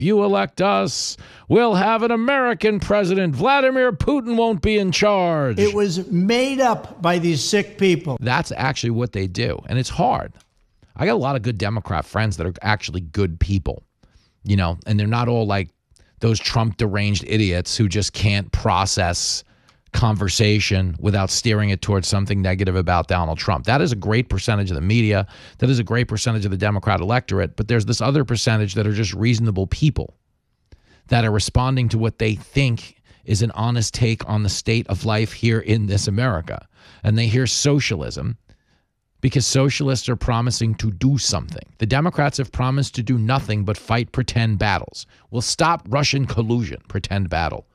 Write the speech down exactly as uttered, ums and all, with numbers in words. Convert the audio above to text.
you elect us, we'll have an American president. Vladimir Putin won't be in charge. It was made up by these sick people. That's actually what they do. And it's hard. I got a lot of good Democrat friends that are actually good people, you know, and they're not all like those Trump deranged idiots who just can't process conversation without steering it towards something negative about Donald Trump. That is a great percentage of the media. That is a great percentage of the Democrat electorate. But there's this other percentage that are just reasonable people that are responding to what they think is an honest take on the state of life here in this America. And they hear socialism because socialists are promising to do something. The Democrats have promised to do nothing but fight pretend battles. We'll stop Russian collusion, pretend battle.